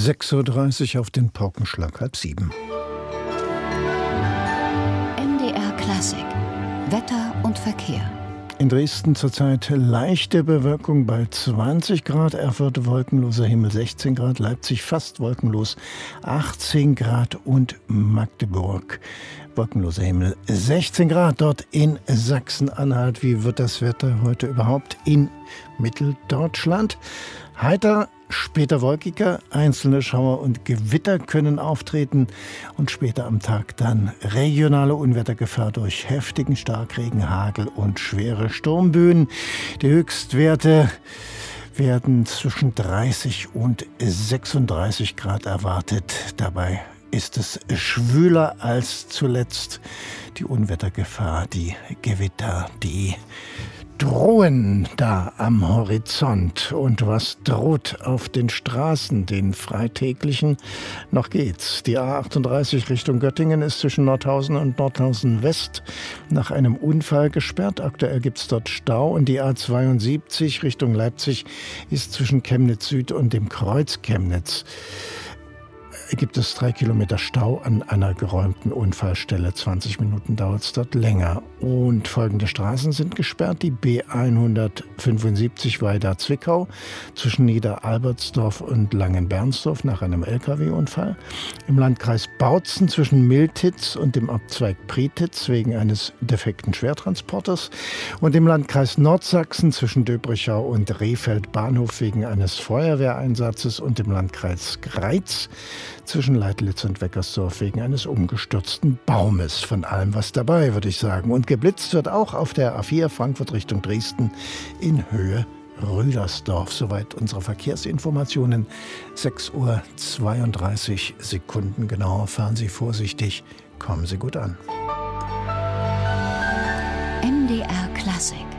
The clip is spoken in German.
6:30 Uhr auf den Paukenschlag 6:30. MDR Klassik. Wetter und Verkehr. In Dresden zurzeit leichte Bewölkung bei 20 Grad, Erfurt wolkenloser Himmel 16 Grad, Leipzig fast wolkenlos 18 Grad und Magdeburg wolkenloser Himmel 16 Grad. Dort in Sachsen-Anhalt. Wie wird das Wetter heute überhaupt in Mitteldeutschland? Heiter, später wolkiger, einzelne Schauer und Gewitter können auftreten und später am Tag dann regionale Unwettergefahr durch heftigen Starkregen, Hagel und schwere Sturmböen. Die Höchstwerte werden zwischen 30 und 36 Grad erwartet. Dabei ist es schwüler als zuletzt. Die Unwettergefahr, die Gewitter, die drohen da am Horizont. Und was droht auf den Straßen, den freitäglichen? Noch geht's. Die A38 Richtung Göttingen ist zwischen Nordhausen und Nordhausen West nach einem Unfall gesperrt. Aktuell gibt's dort Stau. Und die A72 Richtung Leipzig ist zwischen Chemnitz Süd und dem Kreuz Chemnitz. Gibt es 3 Kilometer Stau an einer geräumten Unfallstelle. 20 Minuten dauert es dort länger. Und folgende Straßen sind gesperrt. Die B175 Weida-Zwickau zwischen Niederalbertsdorf und Langenbernsdorf nach einem Lkw-Unfall. Im Landkreis Bautzen zwischen Miltitz und dem Abzweig Prietitz wegen eines defekten Schwertransporters. Und im Landkreis Nordsachsen zwischen Döbrichau und Rehfeld Bahnhof wegen eines Feuerwehreinsatzes. Und im Landkreis Greiz zwischen Leitlitz und Weckersdorf wegen eines umgestürzten Baumes. Von allem was dabei, würde ich sagen. Und geblitzt wird auch auf der A4 Frankfurt Richtung Dresden in Höhe Rüdersdorf. Soweit unsere Verkehrsinformationen. 6:32 Uhr genau. Fahren Sie vorsichtig, kommen Sie gut an. MDR Klassik.